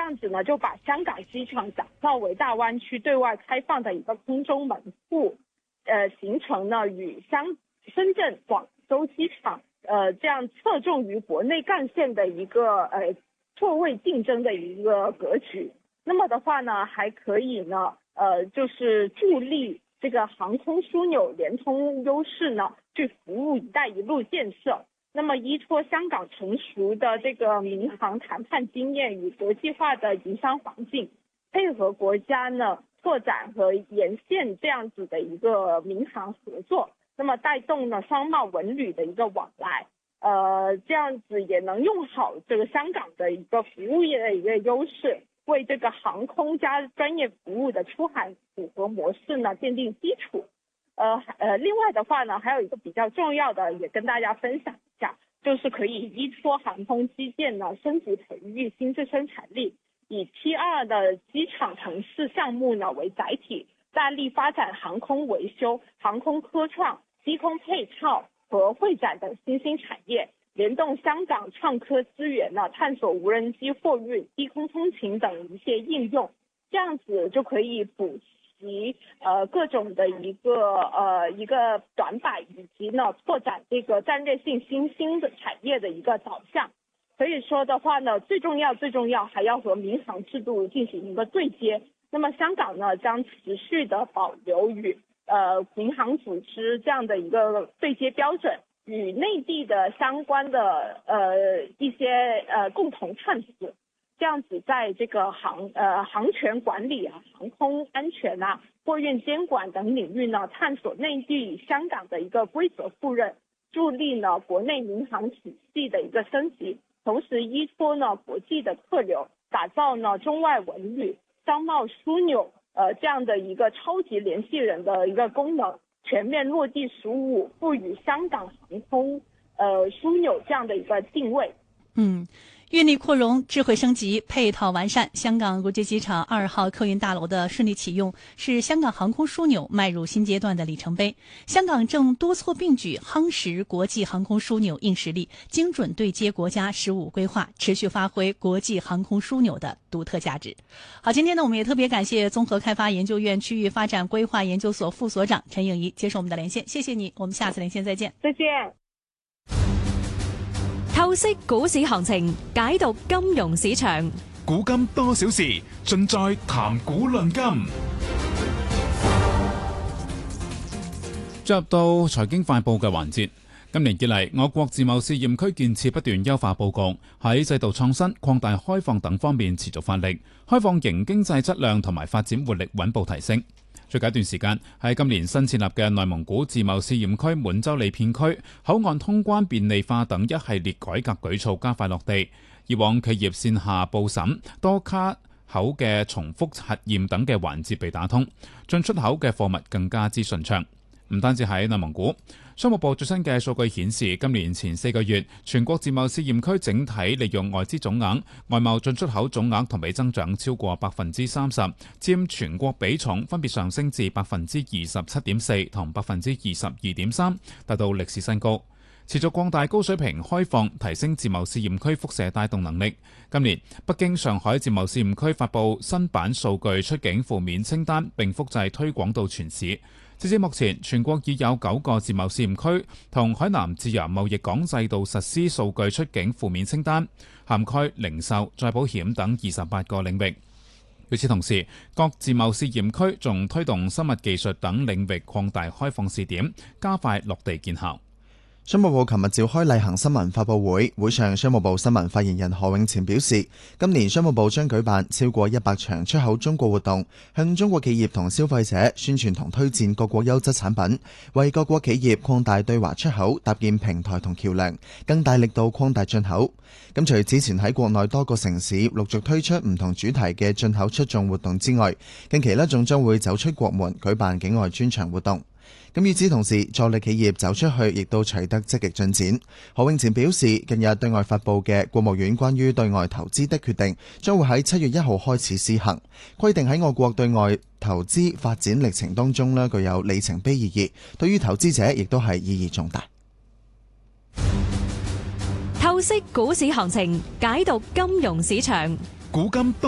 样子呢就把香港机场打造为大湾区对外开放的一个空中门户，形成呢与深圳、广州机场这样侧重于国内干线的一个错位竞争的一个格局。那么的话呢，还可以呢就是助力这个航空枢纽联通优势呢，去服务“一带一路”建设。那么依托香港成熟的这个民航谈判经验与国际化的营商环境，配合国家呢拓展和沿线这样子的一个民航合作，那么带动呢商贸文旅的一个往来，这样子也能用好这个香港的一个服务业的一个优势，为这个航空加专业服务的出海符合模式呢奠定基础。另外的话呢，还有一个比较重要的，也跟大家分享一下，就是可以依托航空基建呢，升级培育新质生产力，以 T2 的机场城市项目呢为载体，大力发展航空维修、航空科创、低空配套和会展等新兴产业，联动香港创科资源呢，探索无人机货运、低空通勤等一些应用，这样子就可以补及各种的一个短板，以及呢拓展这个战略性新兴的产业的一个导向。所以说的话呢，最重要还要和民航制度进行一个对接。那么香港呢将持续的保留与民航组织这样的一个对接标准，与内地的相关的一些共同探索。这样子在这个航权管理啊、航空安全啊、货运监管等领域呢，探索内地与香港的一个规则互认，助力呢国内民航体系的一个升级，同时依托呢国际的客流，打造呢中外文旅、商贸枢纽这样的一个超级联系人的一个功能，全面落地15，赋予香港航空枢纽这样的一个定位。 运力扩容、智慧升级、配套完善，香港国际机场2号客运大楼的顺利启用，是香港航空枢纽迈入新阶段的里程碑。香港正多措并举，夯实国际航空枢纽硬实力，精准对接国家15规划，持续发挥国际航空枢纽的独特价值。好，今天呢，我们也特别感谢综合开发研究院区域发展规划研究所副所长陈颖仪接受我们的连线，谢謝你，我們下次連線再見。 再見。 透析股市行情，解讀金融市場。 古今多少事，盡在談股論金。進入到財經快報嘅環節。今年以嚟，我國自貿試驗區建設不斷優化佈局，喺制度創新、擴大開放等方面持續發力，開放型經濟質量同埋發展活力穩步提升。最近一段時間，喺今年新設立嘅內蒙古自貿試驗區滿洲里片區，口岸通關便利化等一系列改革舉措加快落地。以往企業線下報審、多卡口嘅重複核驗等嘅環節被打通，進出口嘅貨物更加之順暢。唔單止喺內蒙古，商務部最新嘅數據顯示，今年前4個月，全國自貿試驗區整體利用外資總額、外貿進出口總額同比增長超過 30%， 佔全國比重分別上升至 27.4% 同 22.3%， 達到歷史新高。持續擴大高水平開放，提升自貿試驗區輻射帶動能力。今年，北京、上海自貿試驗區發布新版數據出境負面清單，並複製推廣到全市。截至目前，全國已有9個自貿試驗區同海南自由貿易港制度實施數據出境負面清單，涵蓋零售、再保險等28個領域。與此同時，各自貿試驗區仲推動生物技術等領域擴大開放試點，加快落地見效。 商務部琴日召開例行新聞發佈會，會上商務部新聞發言人何永前表示，今年商務部將舉辦超過100場出口中國活動，向中國企業同消費者宣傳同推薦各國優質產品，為各國企業擴大對華出口搭建平台同橋樑，更大力度擴大進口。咁除之前喺國內多個城市陸續推出唔同主題嘅進口出眾活動之外，近期仲將會走出國門舉辦境外專場活動。咁與此同時，助力企業走出去亦都取得積極進展。何永前表示，近日對外發布嘅國務院關於對外投資的決定，將會喺7月1號開始施行，規定喺我國對外投資發展歷程當中具有里程碑意義，對於投資者亦都係意義重大。 透析股市行情，解讀金融市場。 古今